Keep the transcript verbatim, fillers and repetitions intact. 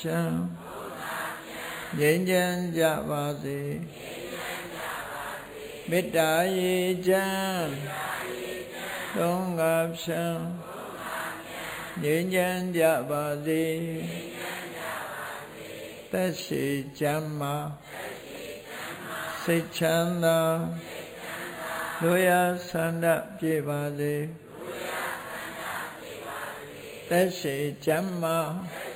ချမ်းငြိမ်းချမ်းကြပါစေမေတ္တာရေချမ်းသုံးငါဖြံငြိမ်းချမ်းကြပါစေသက်ရှိချမ်းမာစိတ်ချမ်းသာလူရဆန္ဒပြေပါစေသက်ရှိချမ်းမာ